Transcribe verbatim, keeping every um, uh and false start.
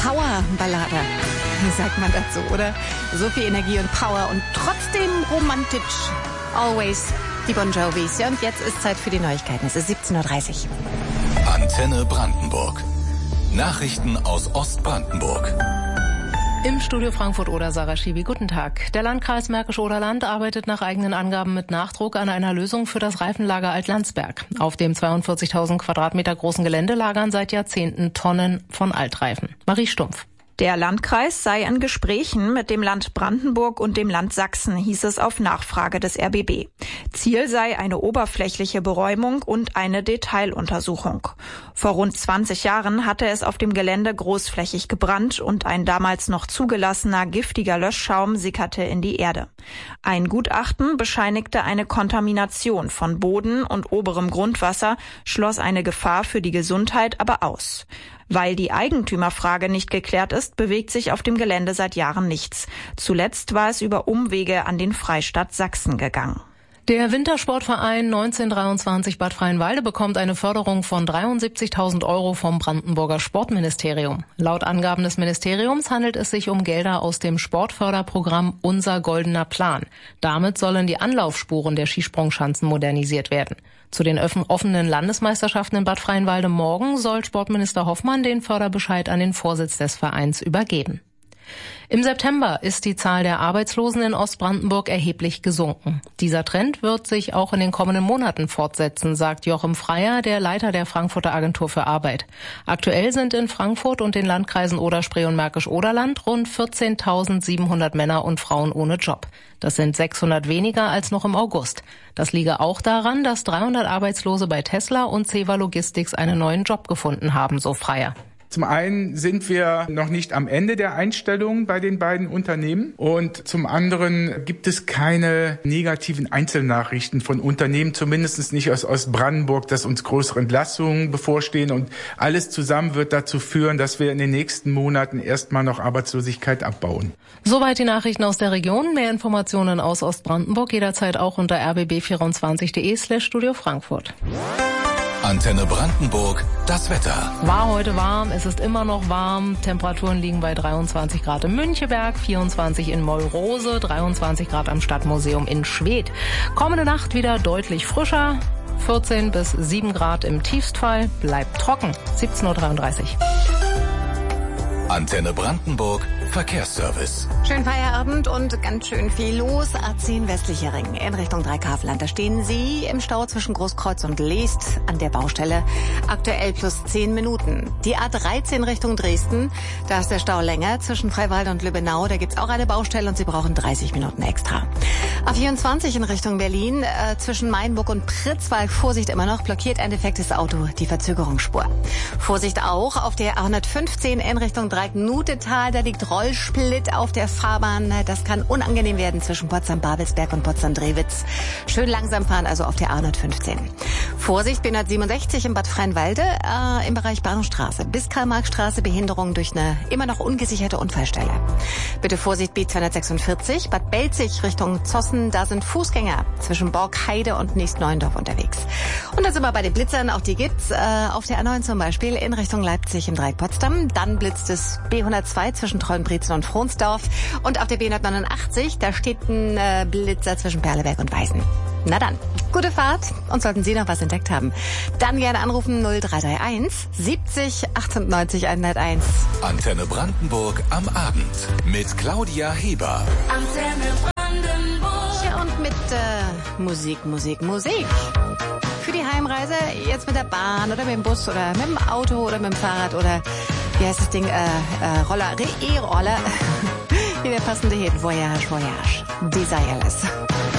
Powerballade, sagt man dazu, oder? So viel Energie und Power und trotzdem romantisch. Always die Bon Jovis. Ja, und jetzt ist Zeit für die Neuigkeiten. Es ist siebzehn Uhr dreißig. Antenne Brandenburg. Nachrichten aus Ostbrandenburg. Im Studio Frankfurt-Oder Sarah Schiwi. Guten Tag. Der Landkreis Märkisch-Oderland arbeitet nach eigenen Angaben mit Nachdruck an einer Lösung für das Reifenlager Altlandsberg. Auf dem zweiundvierzigtausend Quadratmeter großen Gelände lagern seit Jahrzehnten Tonnen von Altreifen. Marie Stumpf. Der Landkreis sei in Gesprächen mit dem Land Brandenburg und dem Land Sachsen, hieß es auf Nachfrage des R B B. Ziel sei eine oberflächliche Beräumung und eine Detailuntersuchung. Vor rund zwanzig Jahren hatte es auf dem Gelände großflächig gebrannt und ein damals noch zugelassener giftiger Löschschaum sickerte in die Erde. Ein Gutachten bescheinigte eine Kontamination von Boden und oberem Grundwasser, schloss eine Gefahr für die Gesundheit aber aus. Weil die Eigentümerfrage nicht geklärt ist, bewegt sich auf dem Gelände seit Jahren nichts. Zuletzt war es über Umwege an den Freistaat Sachsen gegangen. Der Wintersportverein neunzehnhundertdreiundzwanzig Bad Freienwalde bekommt eine Förderung von dreiundsiebzigtausend Euro vom Brandenburger Sportministerium. Laut Angaben des Ministeriums handelt es sich um Gelder aus dem Sportförderprogramm Unser Goldener Plan. Damit sollen die Anlaufspuren der Skisprungschanzen modernisiert werden. Zu den offenen Landesmeisterschaften in Bad Freienwalde morgen soll Sportminister Hoffmann den Förderbescheid an den Vorsitz des Vereins übergeben. Im September ist die Zahl der Arbeitslosen in Ostbrandenburg erheblich gesunken. Dieser Trend wird sich auch in den kommenden Monaten fortsetzen, sagt Joachim Freier, der Leiter der Frankfurter Agentur für Arbeit. Aktuell sind in Frankfurt und den Landkreisen Oder-Spree und Märkisch-Oderland rund vierzehntausendsiebenhundert Männer und Frauen ohne Job. Das sind sechshundert weniger als noch im August. Das liege auch daran, dass dreihundert Arbeitslose bei Tesla und Ceva Logistics einen neuen Job gefunden haben, so Freier. Zum einen sind wir noch nicht am Ende der Einstellungen bei den beiden Unternehmen und zum anderen gibt es keine negativen Einzelnachrichten von Unternehmen, zumindest nicht aus Ostbrandenburg, dass uns größere Entlassungen bevorstehen und alles zusammen wird dazu führen, dass wir in den nächsten Monaten erstmal noch Arbeitslosigkeit abbauen. Soweit die Nachrichten aus der Region. Mehr Informationen aus Ostbrandenburg jederzeit auch unter r b b vierundzwanzig punkt d e slash Studio Frankfurt. Antenne Brandenburg, das Wetter. War heute warm, es ist immer noch warm. Temperaturen liegen bei dreiundzwanzig Grad in Müncheberg, vierundzwanzig in Mollrose, dreiundzwanzig Grad am Stadtmuseum in Schwedt. Kommende Nacht wieder deutlich frischer, vierzehn bis sieben Grad im Tiefstfall. Bleibt trocken, siebzehn Uhr dreiunddreißig. Antenne Brandenburg, Verkehrsservice. Schönen Feierabend und ganz schön viel los. A zehn westlicher Ring in Richtung Dreikafland. Da stehen Sie im Stau zwischen Großkreuz und Leest an der Baustelle. Aktuell plus zehn Minuten. Die A dreizehn Richtung Dresden. Da ist der Stau länger zwischen Freiwalde und Lübbenau. Da gibt's auch eine Baustelle und Sie brauchen dreißig Minuten extra. A vierundzwanzig in Richtung Berlin. Äh, zwischen Mainburg und Pritzwalk. Vorsicht immer noch. Blockiert ein defektes Auto die Verzögerungsspur. Vorsicht auch auf der A hundertfünfzehn in Richtung Dreieck-Nutetal. Da liegt Rollsplit auf der Fahrbahn. Das kann unangenehm werden zwischen Potsdam-Babelsberg und Potsdam-Drewitz. Schön langsam fahren, also auf der A hundertfünfzehn. Vorsicht, B hundertsiebenundsechzig in Bad Freienwalde äh, im Bereich Bahnhofstraße. Bis Karl-Marx-Straße Behinderung durch eine immer noch ungesicherte Unfallstelle. Bitte Vorsicht, B zweihundertsechsundvierzig, Bad Belzig Richtung Zossen. Da sind Fußgänger zwischen Borgheide und Niest-Neuendorf unterwegs. Und da sind wir bei den Blitzern. Auch die gibt's äh, auf der A neun zum Beispiel in Richtung Leipzig im Dreieck Potsdam. Dann blitzt es B hundertzwei zwischen Trollenbrietzen und Fronsdorf. Und auf der B hundertneunundachtzig, da steht ein äh, Blitzer zwischen Perleberg und Weißen. Na dann, gute Fahrt. Und sollten Sie noch was entdeckt haben, dann gerne anrufen null drei drei eins siebzig achtundneunzig hunderteins. Antenne Brandenburg am Abend mit Claudia Heber. Antenne Brandenburg. Ja, und mit äh, Musik, Musik, Musik. Für die Heimreise jetzt mit der Bahn oder mit dem Bus oder mit dem Auto oder mit dem Fahrrad oder wie heißt das Ding? Äh, äh, Roller, E-Roller. Hier der passende Hit. Voyage, Voyage. Desireless.